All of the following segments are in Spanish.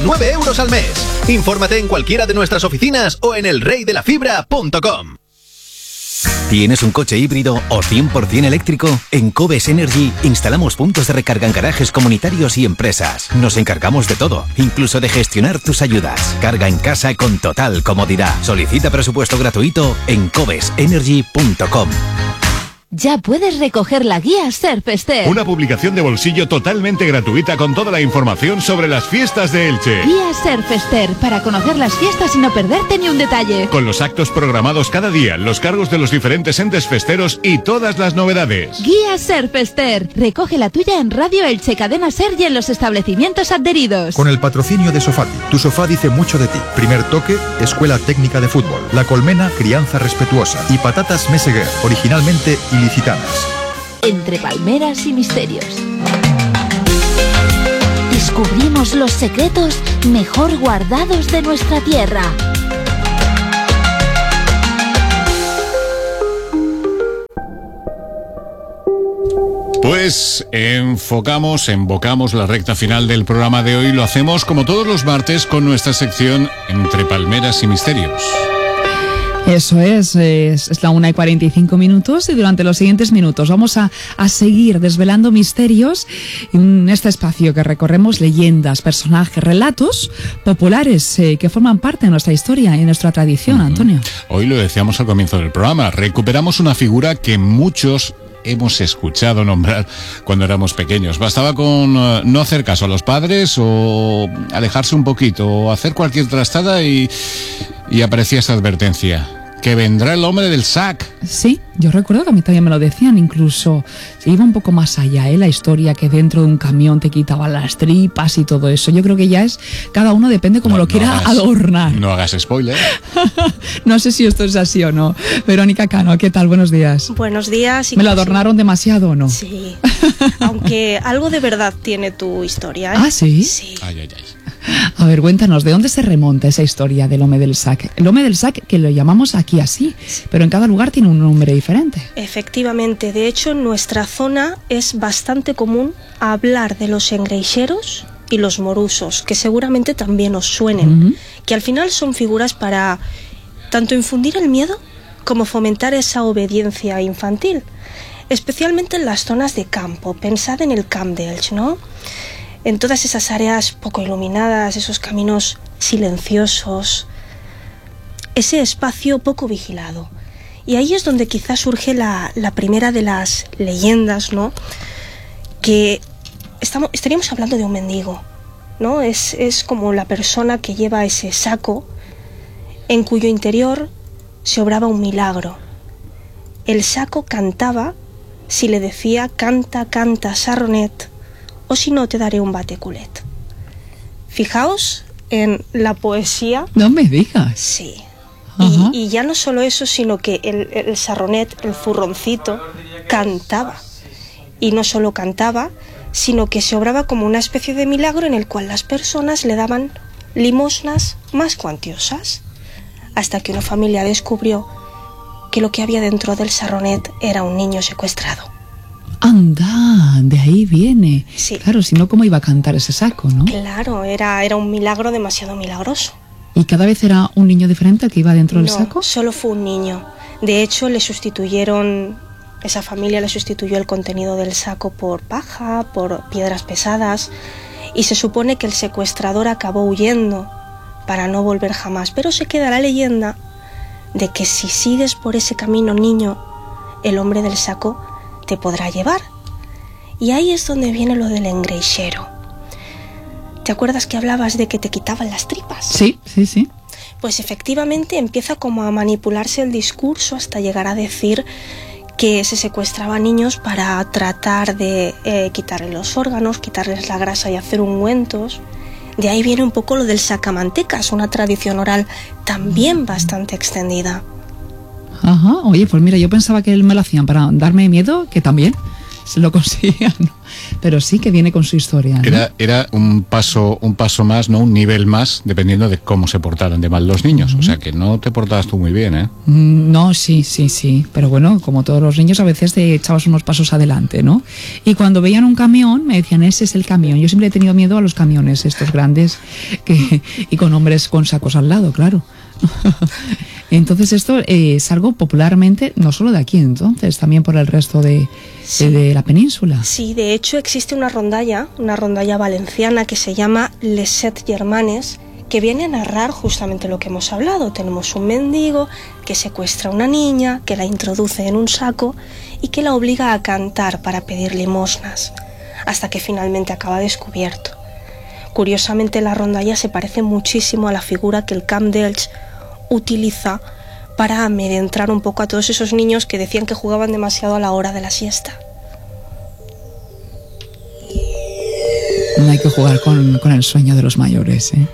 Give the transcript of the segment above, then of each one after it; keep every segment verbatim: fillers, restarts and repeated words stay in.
nueve euros al mes. Infórmate en cualquiera de nuestras oficinas o en el rey de la fibra punto com. ¿Tienes un coche híbrido o cien por ciento eléctrico? En Cobes Energy instalamos puntos de recarga en garajes comunitarios y empresas. Nos encargamos de todo, incluso de gestionar tus ayudas. Carga en casa con total comodidad. Solicita presupuesto gratuito en cobes energy punto com. Ya puedes recoger la guía Surfester. Una publicación de bolsillo totalmente gratuita con toda la información sobre las fiestas de Elche. Guía Surfester, para conocer las fiestas y no perderte ni un detalle. Con los actos programados cada día, los cargos de los diferentes entes festeros y todas las novedades. Guía Surfester. Recoge la tuya en Radio Elche, Cadena Ser y en los establecimientos adheridos. Con el patrocinio de Sofati. Tu sofá dice mucho de ti. Primer toque, Escuela Técnica de Fútbol. La Colmena, crianza respetuosa. Y Patatas Meseguer, originalmente ilicitanas. Entre palmeras y misterios. Descubrimos los secretos mejor guardados de nuestra tierra. Pues enfocamos, embocamos la recta final del programa de hoy. Lo hacemos como todos los martes con nuestra sección Entre Palmeras y Misterios. Eso es, es, es la una y cuarenta y cinco minutos y durante los siguientes minutos vamos a, a seguir desvelando misterios en este espacio que recorremos leyendas, personajes, relatos populares eh, que forman parte de nuestra historia y de nuestra tradición, uh-huh. Antonio. Hoy lo decíamos al comienzo del programa, recuperamos una figura que muchos hemos escuchado nombrar cuando éramos pequeños. Bastaba con uh, no hacer caso a los padres o alejarse un poquito o hacer cualquier trastada y, y aparecía esta advertencia. Que vendrá el hombre del sac. Sí, yo recuerdo que a mí también me lo decían, incluso iba un poco más allá, ¿eh? La historia que dentro de un camión te quitaban las tripas y todo eso. Yo creo que ya es, cada uno depende como no, lo quiera no hagas, adornar. No hagas spoiler. No sé si esto es así o no. Verónica Cano, ¿qué tal? Buenos días. Buenos días. ¿Me lo adornaron demasiado o no? Sí, aunque algo de verdad tiene tu historia, ¿eh? ¿Ah, sí? Sí. Ay, ay, ay. A ver, cuéntanos, ¿de dónde se remonta esa historia del Home del Sac? El Home del Sac, que lo llamamos aquí así, pero en cada lugar tiene un nombre diferente. Efectivamente, de hecho en nuestra zona es bastante común hablar de los engreixeros y los morusos, que seguramente también os suenen, uh-huh. que al final son figuras para tanto infundir el miedo como fomentar esa obediencia infantil, especialmente en las zonas de campo. Pensad en el Camp de Elche, ¿no? En todas esas áreas poco iluminadas, esos caminos silenciosos, ese espacio poco vigilado. Y ahí es donde quizás surge la, la primera de las leyendas, ¿no? Que estamos, estaríamos hablando de un mendigo, ¿no? Es, es como la persona que lleva ese saco en cuyo interior se obraba un milagro. El saco cantaba si le decía canta, canta, sarronet, o si no te daré un bateculet. Fijaos en la poesía. No me digas. Sí. Y, y ya no solo eso, sino que el, el sarronet, el zurroncito, cantaba. Y no solo cantaba, sino que se obraba como una especie de milagro en el cual las personas le daban limosnas más cuantiosas. Hasta que una familia descubrió que lo que había dentro del sarronet era un niño secuestrado. Anda, de ahí viene. Sí. Claro, si no, ¿cómo iba a cantar ese saco, no? Claro, era, era un milagro demasiado milagroso. ¿Y cada vez era un niño diferente el que iba dentro no, del saco? Solo fue un niño. De hecho, le sustituyeron, esa familia le sustituyó el contenido del saco por paja, por piedras pesadas, y se supone que el secuestrador acabó huyendo para no volver jamás. Pero se queda la leyenda de que si sigues por ese camino, niño, el hombre del saco te podrá llevar. Y ahí es donde viene lo del engreixero. ¿Te acuerdas que hablabas de que te quitaban las tripas? Sí, sí, sí. Pues efectivamente empieza como a manipularse el discurso hasta llegar a decir que se secuestraba niños para tratar de eh, quitarles los órganos, quitarles la grasa y hacer ungüentos. De ahí viene un poco lo del sacamantecas, una tradición oral también bastante extendida. Ajá, oye, pues mira, yo pensaba que me lo hacían para darme miedo, que también, se lo conseguían, ¿no? Pero sí que viene con su historia, ¿no? Era, era un paso, un paso más, ¿no? Un nivel más, dependiendo de cómo se portaran de mal los niños. Uh-huh. O sea que no te portabas tú muy bien, ¿eh? No, sí, sí, sí. Pero bueno, como todos los niños, a veces te echabas unos pasos adelante, ¿no? Y cuando veían un camión, me decían, ese es el camión. Yo siempre he tenido miedo a los camiones, estos grandes, que, y con hombres con sacos al lado, claro. Entonces esto eh, es algo popularmente, no solo de aquí entonces, también por el resto de, sí. de, de la península. Sí, de hecho existe una rondalla, una rondalla valenciana que se llama Les Set Germanes, que viene a narrar justamente lo que hemos hablado. Tenemos un mendigo que secuestra a una niña, que la introduce en un saco y que la obliga a cantar para pedir limosnas, hasta que finalmente acaba descubierto. Curiosamente, la rondalla se parece muchísimo a la figura que el Camp d'Elx utiliza para amedrentar un poco a todos esos niños que decían que jugaban demasiado a la hora de la siesta. No hay que jugar con, con el sueño de los mayores, ¿eh?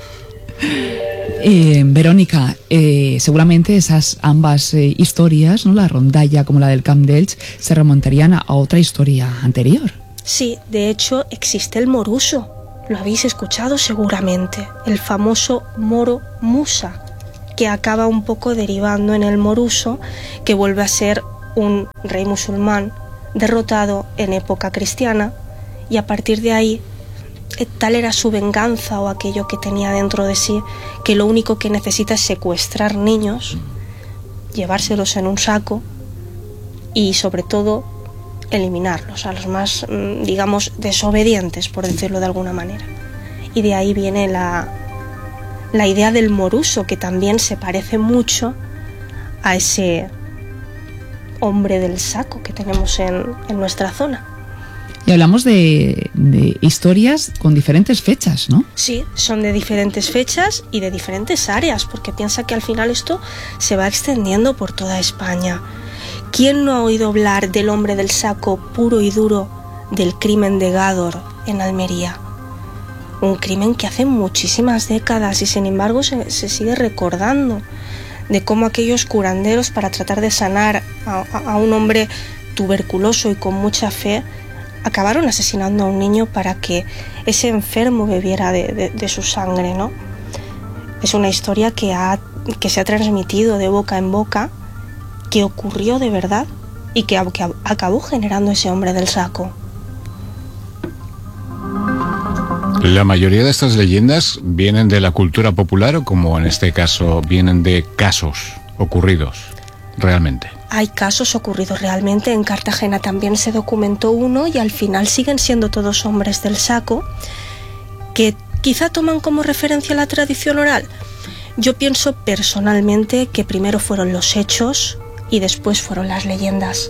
Eh, Verónica, eh, seguramente esas ambas eh, historias, ¿no? La rondalla como la del Camp d'Elx, se remontarían a, a otra historia anterior. Sí, de hecho existe el moruso. Lo habéis escuchado seguramente, el famoso moro Musa, que acaba un poco derivando en el moruso, que vuelve a ser un rey musulmán derrotado en época cristiana, y a partir de ahí tal era su venganza o aquello que tenía dentro de sí, que lo único que necesita es secuestrar niños, llevárselos en un saco y sobre todo eliminarlos, a los más, digamos, desobedientes, por decirlo de alguna manera. Y de ahí viene la, la idea del moruso, que también se parece mucho a ese hombre del saco que tenemos en, en nuestra zona. Y hablamos de, de historias con diferentes fechas, ¿no? Sí, son de diferentes fechas y de diferentes áreas, porque piensa que al final esto se va extendiendo por toda España. ¿Quién no ha oído hablar del hombre del saco puro y duro del crimen de Gádor en Almería? Un crimen que hace muchísimas décadas y sin embargo se, se sigue recordando, de cómo aquellos curanderos, para tratar de sanar a, a, a un hombre tuberculoso y con mucha fe, acabaron asesinando a un niño para que ese enfermo bebiera de, de, de su sangre, ¿no? Es una historia que, ha, que se ha transmitido de boca en boca, que ocurrió de verdad y que, que acabó generando ese hombre del saco. La mayoría de estas leyendas vienen de la cultura popular o, como en este caso, vienen de casos ocurridos realmente. Hay casos ocurridos realmente. En Cartagena también se documentó uno y al final siguen siendo todos hombres del saco, que quizá toman como referencia la tradición oral. Yo pienso personalmente que primero fueron los hechos y después fueron las leyendas.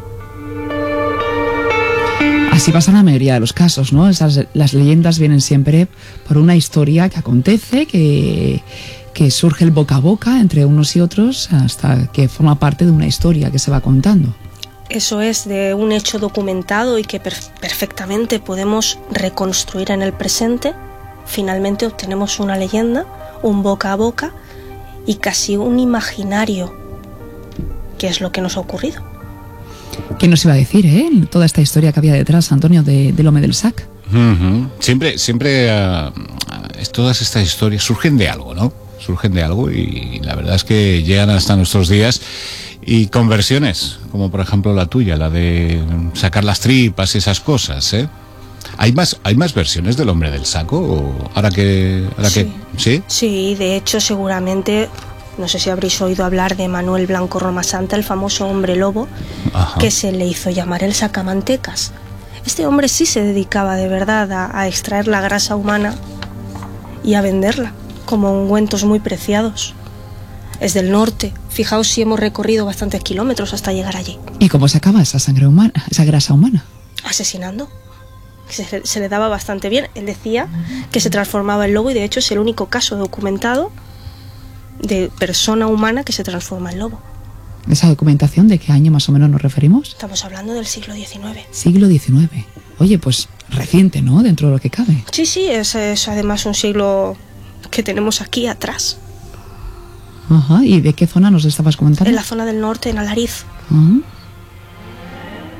Así pasa en la mayoría de los casos, ¿no? Esas, las leyendas vienen siempre por una historia que acontece, que, que surge el boca a boca entre unos y otros, hasta que forma parte de una historia que se va contando. Eso es, de un hecho documentado y que per- perfectamente podemos reconstruir en el presente. Finalmente obtenemos una leyenda, un boca a boca y casi un imaginario. ¿Qué es lo que nos ha ocurrido? ¿Qué nos iba a decir, eh? Toda esta historia que había detrás, Antonio, de, del hombre del sac. Uh-huh. Siempre, siempre uh, todas estas historias surgen de algo, ¿no? Surgen de algo y la verdad es que llegan hasta nuestros días, y con versiones, como por ejemplo la tuya, la de sacar las tripas y esas cosas, ¿eh? ¿Hay más, hay más versiones del hombre del saco? ¿O ahora que, ahora sí. que, ¿sí? Sí, de hecho seguramente... No sé si habréis oído hablar de Manuel Blanco Romasanta, el famoso hombre lobo, Ajá. que se le hizo llamar el sacamantecas. Este hombre sí se dedicaba de verdad a, a extraer la grasa humana y a venderla como ungüentos muy preciados. Es del norte. Fijaos si hemos recorrido bastantes kilómetros hasta llegar allí. ¿Y cómo se acaba esa sangre humana, esa grasa humana? Asesinando. Se, se le daba bastante bien. Él decía que se transformaba en lobo y de hecho es el único caso documentado de persona humana que se transforma en lobo. ¿Esa documentación de qué año más o menos nos referimos? Estamos hablando del siglo diecinueve. Siglo diecinueve. Oye, pues reciente, ¿no? Dentro de lo que cabe. Sí, sí, es, es además un siglo que tenemos aquí atrás. Ajá, ¿y de qué zona nos estabas comentando? En la zona del norte, en Alariz. Uh-huh.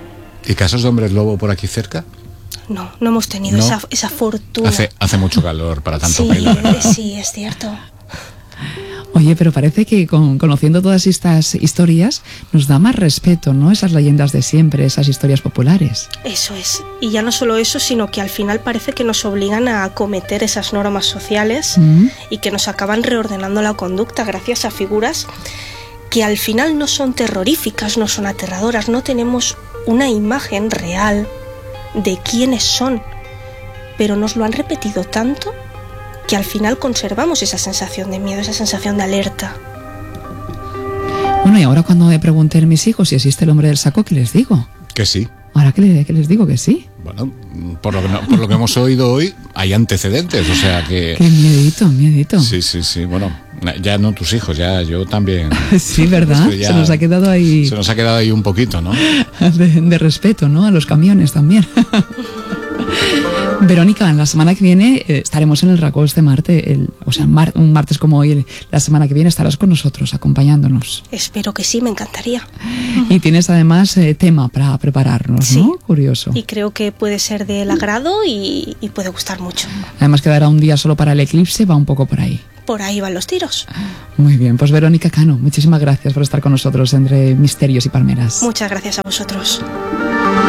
¿Y casos de hombres lobo por aquí cerca? No, no hemos tenido ¿No? esa, esa fortuna. Hace, hace mucho calor para tanto sí, pelo, ¿verdad? sí, es cierto. Oye, pero parece que con, conociendo todas estas historias nos da más respeto, ¿no? Esas leyendas de siempre, esas historias populares. Eso es. Y ya no solo eso, sino que al final parece que nos obligan a acometer esas normas sociales Mm. y que nos acaban reordenando la conducta gracias a figuras que al final no son terroríficas, no son aterradoras, no tenemos una imagen real de quiénes son, pero nos lo han repetido tanto que al final conservamos esa sensación de miedo, esa sensación de alerta. Bueno, y ahora cuando me pregunten a mis hijos si existe el hombre del saco, ¿qué les digo? Que sí. Ahora que, le- que les digo que sí. Bueno, por lo que, no- por lo que hemos oído hoy, hay antecedentes, o sea que... Qué miedito, miedito. Sí, sí, sí, bueno, ya no tus hijos, ya yo también. Sí, ¿verdad? Esto ya Se nos ha quedado ahí Se nos ha quedado ahí un poquito, ¿no? de, de respeto, ¿no? A los camiones también. Verónica, la semana que viene eh, estaremos en el Racó este martes, el, o sea, mar- un martes como hoy, el- la semana que viene estarás con nosotros, acompañándonos. Espero que sí, me encantaría. Y tienes además eh, tema para prepararnos, Sí. ¿no? Curioso. Y creo que puede ser del agrado y, y puede gustar mucho. Además quedará un día solo para el eclipse, va un poco por ahí. Por ahí van los tiros. Muy bien, pues Verónica Cano, muchísimas gracias por estar con nosotros entre misterios y palmeras. Muchas gracias a vosotros.